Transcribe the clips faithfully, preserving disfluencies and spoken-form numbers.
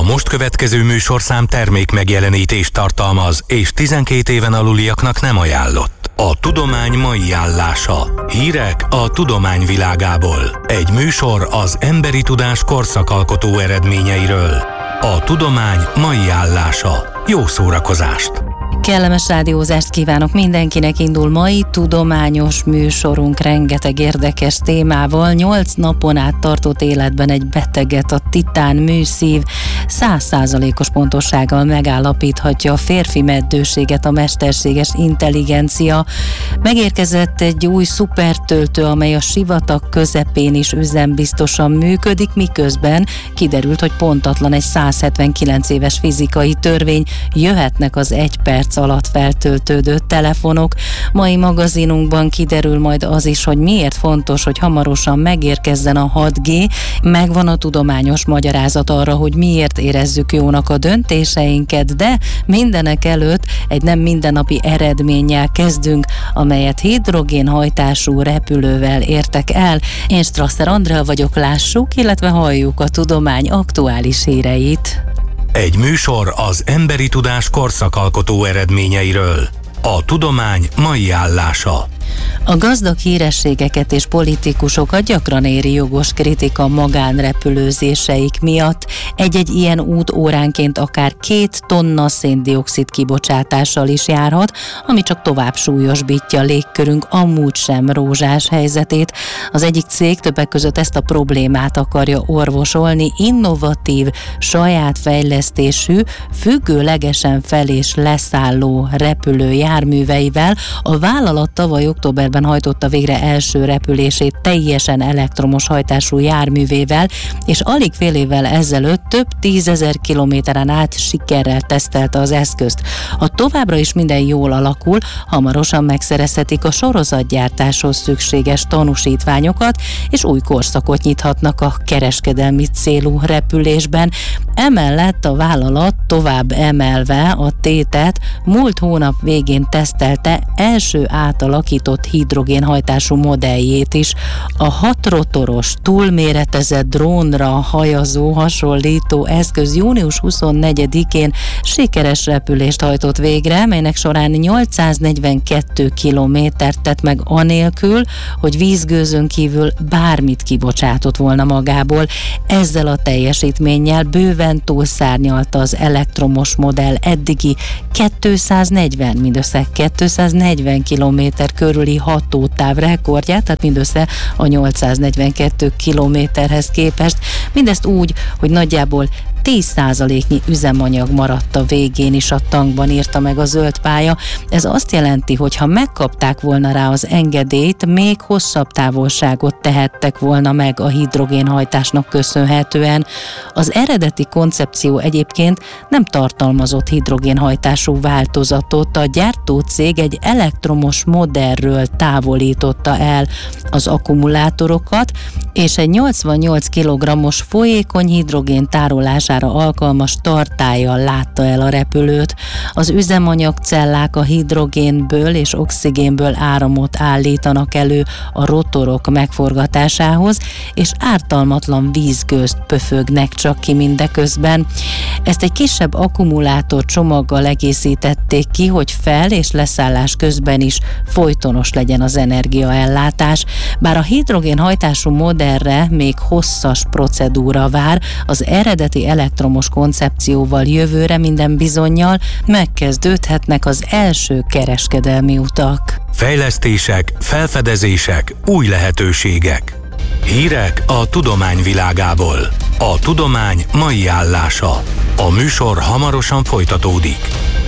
most következő műsorszám termék megjelenítést tartalmaz, és tizenkét éven aluliaknak nem ajánlott. A tudomány mai állása. Hírek a tudomány világából. Egy műsor az emberi tudás korszakalkotó eredményeiről. A tudomány mai állása. Jó szórakozást! Kellemes rádiózást kívánok mindenkinek, indul mai tudományos műsorunk rengeteg érdekes témával. Nyolc napon át tartott életben egy beteget a titán műszív száz százalékos pontossággal megállapíthatja a férfi meddőséget a mesterséges intelligencia. Megérkezett egy új szupertöltő, amely a sivatag közepén is üzembiztosan működik, miközben kiderült, hogy pontatlan egy száz hetvenkilenc éves fizikai törvény, jöhetnek az egy perc alatt feltöltődő telefonok. Mai magazinunkban kiderül majd az is, hogy miért fontos, hogy hamarosan megérkezzen a hat G. Megvan a tudományos magyarázat arra, hogy miért érezzük jónak a döntéseinket, de mindenek előtt egy nem mindennapi eredménnyel kezdünk, amelyet hidrogénhajtású repülővel értek el. Én Strasser Andrea vagyok, lássuk, illetve halljuk a tudomány aktuális híreit. Egy műsor az emberi tudás korszakalkotó eredményeiről. A tudomány mai állása. A gazdag hírességeket és politikusokat gyakran éri jogos kritika magánrepülőzéseik miatt. Egy-egy ilyen út óránként akár két tonna széndioxid kibocsátással is járhat, ami csak tovább súlyosbítja légkörünk amúgy sem rózsás helyzetét. Az egyik cég többek között ezt a problémát akarja orvosolni innovatív, saját fejlesztésű, függőlegesen fel- és leszálló repülőjárműveivel. A vállalat tavaly októberben hajtotta végre első repülését teljesen elektromos hajtású járművével, és alig fél évvel ezelőtt több tízezer kilométeren át sikerrel tesztelte az eszközt. Ha továbbra is minden jól alakul, hamarosan megszerezhetik a sorozatgyártáshoz szükséges tanúsítványokat, és új korszakot nyithatnak a kereskedelmi célú repülésben. Emellett a vállalat tovább emelve a tétet múlt hónap végén tesztelte első átalakított hidrogénhajtású modelljét is. A hatrotoros, túlméretezett drónra hajazó hasonlító eszköz június huszonnegyedikén sikeres repülést hajtott végre, melynek során nyolcszáznegyvenkettő kilométert tett meg anélkül, hogy vízgőzön kívül bármit kibocsátott volna magából. Ezzel a teljesítménnyel bőven túlszárnyalta az elektromos modell eddigi kétszáznegyven, mindössze kétszáznegyven kilométer körüli hatótáv rekordját, tehát mindössze a nyolcszáznegyvenkettő kilométerhez képest. Mindezt úgy, hogy nagyjából tíz százaléknyi üzemanyag maradt a végén is a tankban, írta meg a Zöld Pálya. Ez azt jelenti, hogy ha megkapták volna rá az engedélyt, még hosszabb távolságot tehettek volna meg a hidrogénhajtásnak köszönhetően. Az eredeti koncepció egyébként nem tartalmazott hidrogénhajtású változatot, a gyártócég egy elektromos modellről távolította el az akkumulátorokat, és egy nyolcvannyolc kilogrammos folyékony hidrogén tárolására alkalmas tartállyal látta el a repülőt. Az üzemanyagcellák a hidrogénből és oxigénből áramot állítanak elő a rotorok megforgatásához, és ártalmatlan vízgőzt pöfögnek csak ki mindeközben. Ezt egy kisebb akkumulátor csomaggal egészítették ki, hogy fel- és leszállás közben is folytonos legyen az energiaellátás. Bár a hidrogénhajtású modellre még hosszas procedúra vár, az eredeti elektromos koncepcióval jövőre minden bizonnyal megkezdődhetnek az első kereskedelmi utak. Fejlesztések, felfedezések, új lehetőségek. Hírek a tudomány világából. A tudomány mai állása. A műsor hamarosan folytatódik.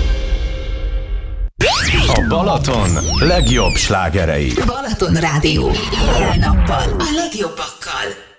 A Balaton legjobb slágerei. Balaton Rádió. Minden nappal a legjobbakkal.